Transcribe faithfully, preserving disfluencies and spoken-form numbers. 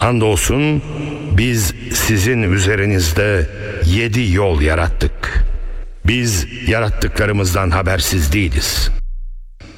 Andolsun biz sizin üzerinizde yedi yol yarattık. Biz yarattıklarımızdan habersiz değiliz.